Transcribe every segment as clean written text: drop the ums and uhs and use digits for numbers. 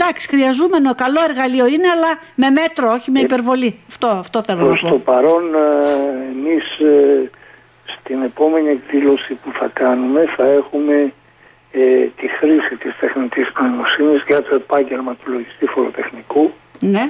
εντάξει, χρειαζόμενο, καλό εργαλείο είναι, αλλά με μέτρο, όχι με υπερβολή. Αυτό θέλω να πω. Στο παρόν, εμείς στην επόμενη εκδήλωση που θα κάνουμε θα έχουμε τη χρήση της τεχνητής νοημοσύνης για το επάγγελμα του λογιστή φοροτεχνικού. Ναι.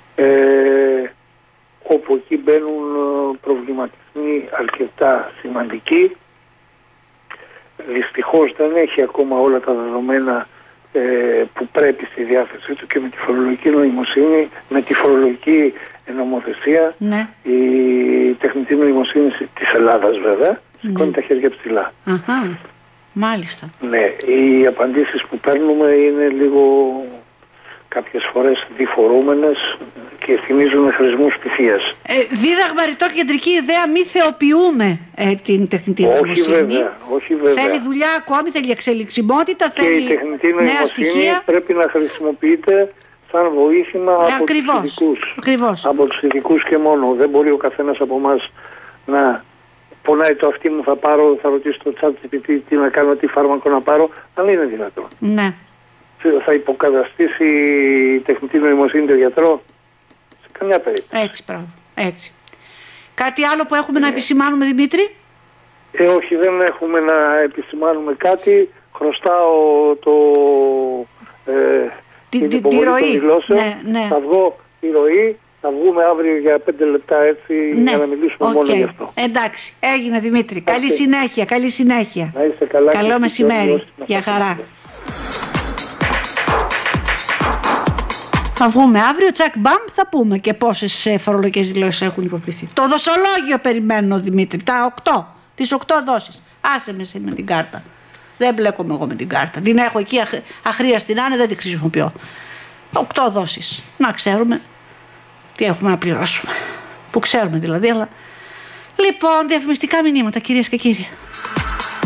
Όπου εκεί μπαίνουν προβληματισμοί αρκετά σημαντικοί. Δυστυχώς δεν έχει ακόμα όλα τα δεδομένα που πρέπει στη διάθεσή του, και με τη φορολογική νοημοσύνη, με τη φορολογική νομοθεσία, Ναι. η τεχνητή νοημοσύνη της Ελλάδας βέβαια σηκώνει τα χέρια ψηλά. Αχα, μάλιστα. Ναι, οι απαντήσεις που παίρνουμε είναι λίγο κάποιες φορές διφορούμενες και θυμίζουν χρησμούς πυθίας. Δίδαγμα ρητό, κεντρική ιδέα, μη θεοποιούμε την τεχνητή νοημοσύνη. Όχι βέβαια. Θέλει δουλειά ακόμη, θέλει εξελιξιμότητα, και θέλει η τεχνητή νέα νοημοσύνη στοιχεία. πρέπει να χρησιμοποιείται σαν βοήθημα από τους ειδικούς. Ακριβώς. Από τους ειδικούς και μόνο. Δεν μπορεί ο καθένας από εμάς να πονάει το αυτί μου, θα ρωτήσω το ChatGPT τι να κάνω, τι φάρμακο να πάρω. Αν είναι δυνατόν. Ναι. Θα υποκαταστήσει η τεχνητή νοημοσύνη τον γιατρό? Σε καμιά περίπτωση. Έτσι, πράγμα. Έτσι. Κάτι άλλο που έχουμε να επισημάνουμε, Δημήτρη? Όχι, δεν έχουμε να επισημάνουμε κάτι. Χρωστάω την υποβολή των δηλώσεων. Ναι. Θα βγω τη ροή. Θα βγούμε αύριο για 5 λεπτά έτσι, για να μιλήσουμε μόνο γι' αυτό. Εντάξει, έγινε, Δημήτρη. Καλή συνέχεια, καλή συνέχεια. Να είστε καλά. Καλό μεσημέρι. Γεια χαρά. Θα βγούμε αύριο, τσακ μπαμ, θα πούμε και πόσες φορολογικές δηλώσεις έχουν υποβληθεί. Το δοσολόγιο περιμένω, Δημήτρη, τις 8 δόσεις. Άσε με με την κάρτα. Δεν μπλέκομαι εγώ με την κάρτα. Την έχω εκεί αχρίαστη να είναι, δεν την χρησιμοποιώ. 8 δόσεις. Να ξέρουμε τι έχουμε να πληρώσουμε. Που ξέρουμε δηλαδή, αλλά... Λοιπόν, διαφημιστικά μηνύματα, κυρίες και κύριοι.